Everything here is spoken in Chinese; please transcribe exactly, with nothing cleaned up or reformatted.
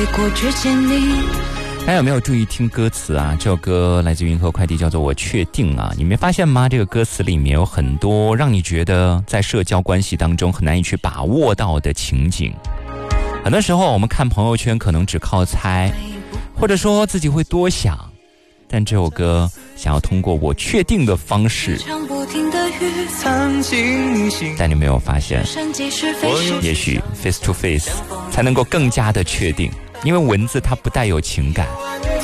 大家有没有注意听歌词啊？这首歌来自云和快递，叫做《我确定》啊。你没发现吗？这个歌词里面有很多让你觉得在社交关系当中很难以去把握到的情景。很多时候我们看朋友圈可能只靠猜，或者说自己会多想，但这首歌想要通过我确定的方式，但你没有发现，也许 face to face 才能够更加的确定，因为文字它不带有情感。